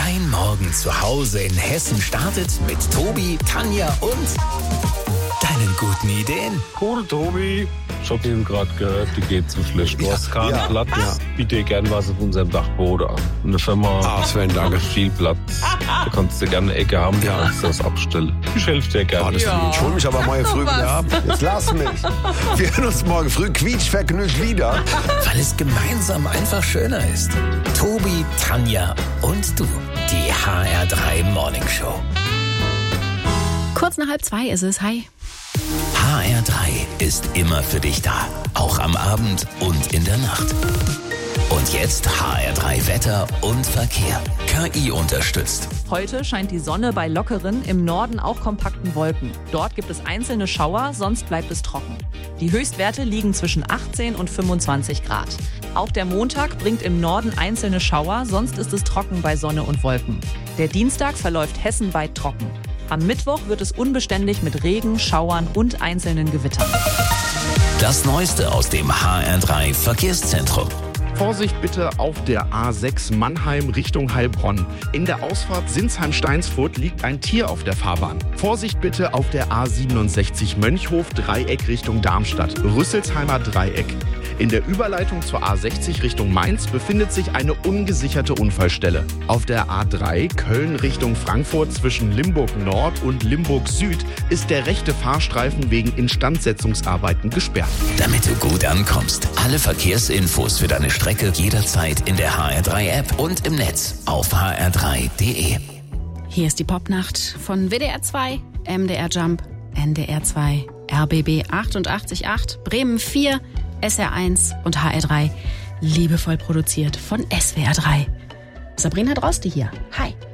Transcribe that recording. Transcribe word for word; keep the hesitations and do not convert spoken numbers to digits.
Dein Morgen zu Hause in Hessen startet mit Tobi, Tanja und deinen guten Ideen. Cool, Tobi. Ich hab eben gerade gehört, die geht zu schlecht. Du hast keinen ja, Platz. ja. Biete gern was auf unserem Dachboden an. Eine Firma Ah, Sven, danke. hat viel Platz. Da kannst du gerne eine Ecke haben, Ja. da kannst du das abstellen. Ich helfe dir gerne. Ah, das Ja. Ich hol mich aber morgen früh wieder ab. Jetzt lass mich. Wir hören uns morgen früh quietschvergnügt wieder. Weil es gemeinsam einfach schöner ist. Tobi, Tanja und du. Die H R drei Morning Show. Kurz nach halb zwei ist es. Hi. H R drei ist immer für dich da. Auch am Abend und in der Nacht. Und jetzt H R drei Wetter und Verkehr. K I unterstützt. Heute scheint die Sonne bei lockeren, im Norden auch kompakten Wolken. Dort gibt es einzelne Schauer, sonst bleibt es trocken. Die Höchstwerte liegen zwischen achtzehn und fünfundzwanzig Grad. Auch der Montag bringt im Norden einzelne Schauer, sonst ist es trocken bei Sonne und Wolken. Der Dienstag verläuft hessenweit trocken. Am Mittwoch wird es unbeständig mit Regen, Schauern und einzelnen Gewittern. Das Neueste aus dem H R drei Verkehrszentrum. Vorsicht bitte auf der A sechs Mannheim Richtung Heilbronn. In der Ausfahrt Sinsheim-Steinsfurt liegt ein Tier auf der Fahrbahn. Vorsicht bitte auf der A siebenundsechzig Mönchhof Dreieck Richtung Darmstadt. Rüsselsheimer Dreieck. In der Überleitung zur A sechzig Richtung Mainz befindet sich eine ungesicherte Unfallstelle. Auf der A drei Köln Richtung Frankfurt zwischen Limburg Nord und Limburg Süd ist der rechte Fahrstreifen wegen Instandsetzungsarbeiten gesperrt. Damit du gut ankommst. Alle Verkehrsinfos für deine Strecke jederzeit in der H R drei App und im Netz auf h r drei punkt d e. Hier ist die Popnacht von W D R zwei, M D R Jump, N D R zwei, R B B achtundachtzig Komma acht, Bremen vier, S R eins und H R drei. Liebevoll produziert von S W R drei. Sabrina Droste hier. Hi.